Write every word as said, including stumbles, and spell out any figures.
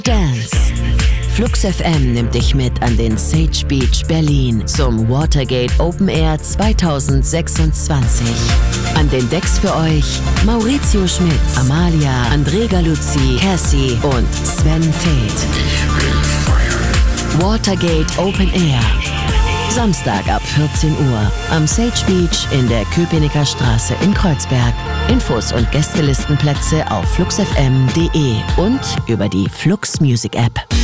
Dance. Flux F M nimmt dich mit an den Sage Beach Berlin zum Watergate Open Air zwanzig sechsundzwanzig. An den Decks für euch Maurizio Schmitz, Amalia, André Galuzzi, Cassie und Sven Feth. Watergate Open Air. Samstag ab vierzehn Uhr am Sage Beach in der Köpenicker Straße in Kreuzberg. Infos und Gästelistenplätze auf flux f m punkt d e und über die Flux Music App.